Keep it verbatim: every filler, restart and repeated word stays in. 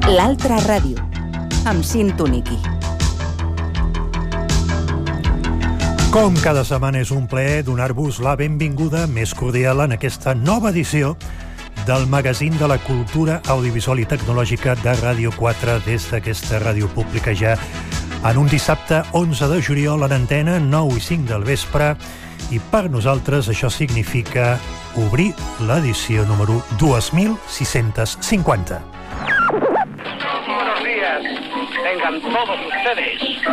L'altra ràdio, amb Cinto Niqui. Com cada setmana és un plaer donar-vos la benvinguda més cordial en aquesta nova edició del magazín de la cultura audiovisual i tecnològica de Ràdio quatre des d'aquesta ràdio pública ja en un dissabte onze de juliol en antena, nou i cinc del vespre, i per nosaltres això significa obrir l'edició número dos mil sis-cents cinquanta. Buenos días, tengan todos ustedes.